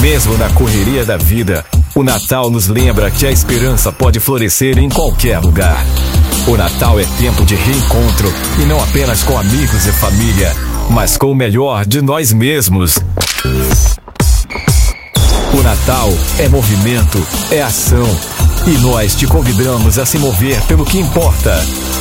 Mesmo na correria da vida, o Natal nos lembra que a esperança pode florescer em qualquer lugar. O Natal é tempo de reencontro, e não apenas com amigos e família, mas com o melhor de nós mesmos. O Natal é movimento, é ação, e nós te convidamos a se mover pelo que importa.